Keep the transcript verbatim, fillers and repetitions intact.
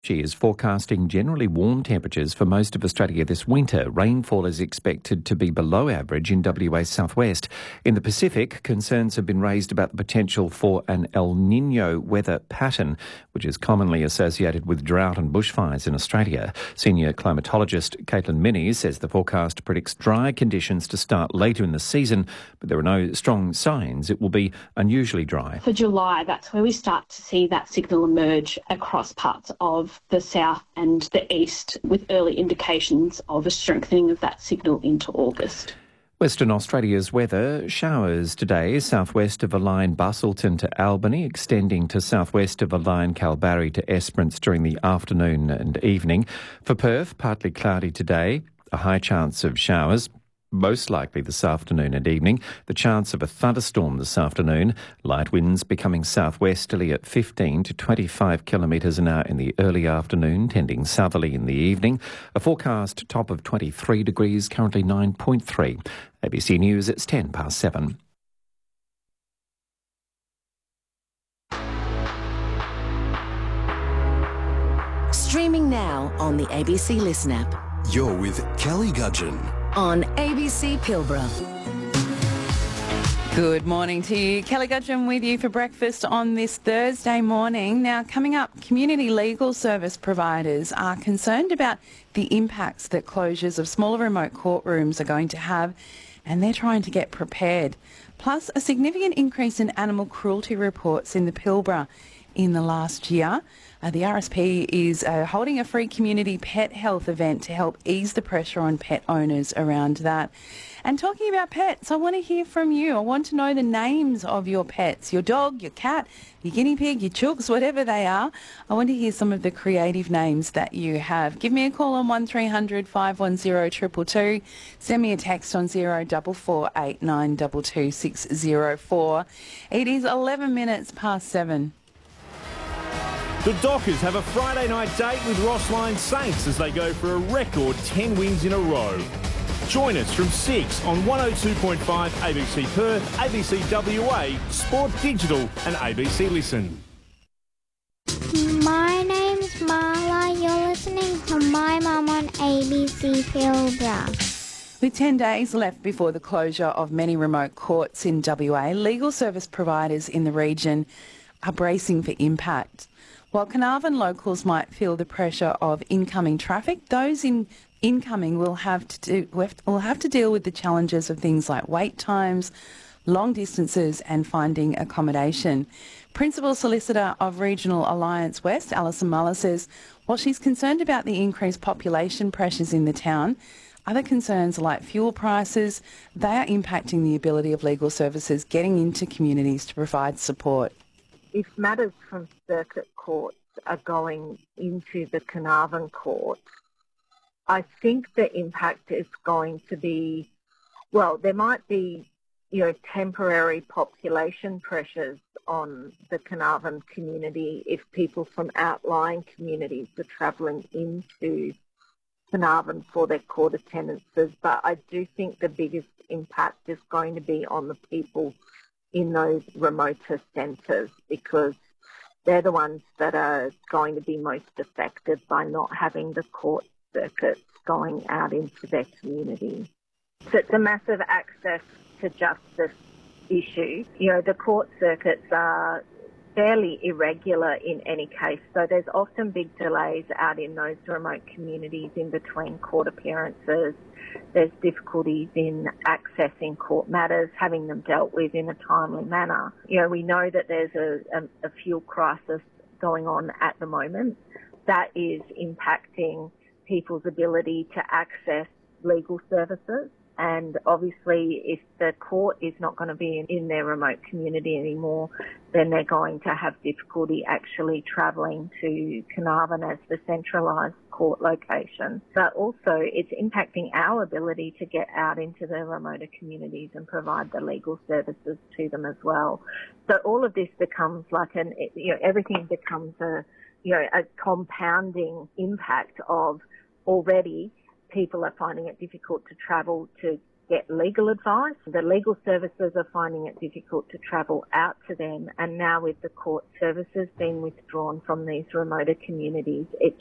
She is forecasting generally warm temperatures for most of Australia this winter. Rainfall is expected to be below average in W A's southwest. In the Pacific, concerns have been raised about the potential for an El Niño weather pattern, which is commonly associated with drought and bushfires in Australia. Senior climatologist Caitlin Minnie says the forecast predicts dry conditions to start later in the season, but there are no strong signs it will be unusually dry. For July, that's where we start to see that signal emerge across parts of the south and the east, with early indications of a strengthening of that signal into August. Western Australia's weather: showers today, southwest of a line Busselton to Albany, extending to southwest of a line Kalbarri to Esperance during the afternoon and evening. For Perth, partly cloudy today, a high chance of showers, most likely this afternoon and evening. The chance of a thunderstorm this afternoon. Light winds becoming southwesterly at fifteen to twenty-five kilometres an hour in the early afternoon, tending southerly in the evening. A forecast top of twenty-three degrees, currently nine point three. A B C News, it's ten past seven. Streaming now on the A B C Listen app. You're with Kelly Gudgeon on A B C Pilbara. Good morning to you. Kelly Gudgeon with you for breakfast on this Thursday morning. Now, coming up, community legal service providers are concerned about the impacts that closures of smaller remote courtrooms are going to have, and they're trying to get prepared. Plus, a significant increase in animal cruelty reports in the Pilbara in the last year. Uh, the R S P is uh, holding a free community pet health event to help ease the pressure on pet owners around that. And talking about pets, I want to hear from you. I want to know the names of your pets, your dog, your cat, your guinea pig, your chooks, whatever they are. I want to hear some of the creative names that you have. Give me a call on one three hundred five one zero two two two. Send me a text on zero four four eight nine two two six zero four. It is eleven minutes past seven. The Dockers have a Friday night date with Rossline Saints as they go for a record ten wins in a row. Join us from six on one oh two point five A B C Perth, A B C W A, Sport Digital and A B C Listen. My name's Marla. You're listening to My Mum on A B C Pilbara. With ten days left before the closure of many remote courts in W A, legal service providers in the region are bracing for impact. While Carnarvon locals might feel the pressure of incoming traffic, those in incoming will have to do, will have to deal with the challenges of things like wait times, long distances and finding accommodation. Principal Solicitor of Regional Alliance West, Alison Muller, says while she's concerned about the increased population pressures in the town, other concerns like fuel prices, they are impacting the ability of legal services getting into communities to provide support. If matters from circuit courts are going into the Carnarvon courts, I think the impact is going to be, well, there might be, you know, temporary population pressures on the Carnarvon community if people from outlying communities are travelling into Carnarvon for their court attendances. But I do think the biggest impact is going to be on the people in those remoter centres, because they're the ones that are going to be most affected by not having the court circuits going out into their community. So it's a massive access to justice issue. You know, the court circuits are fairly irregular in any case, so there's often big delays out in those remote communities in between court appearances. There's difficulties in accessing court matters, having them dealt with in a timely manner. You know, we know that there's a, a, a fuel crisis going on at the moment that is impacting people's ability to access legal services. And obviously, if the court is not going to be in, in their remote community anymore, then they're going to have difficulty actually travelling to Carnarvon as the centralised court location. But also, it's impacting our ability to get out into the remoter communities and provide the legal services to them as well. So all of this becomes like an, you know, everything becomes a, you know, a compounding impact of already people are finding it difficult to travel to get legal advice. The legal services are finding it difficult to travel out to them, and now with the court services being withdrawn from these remoter communities, it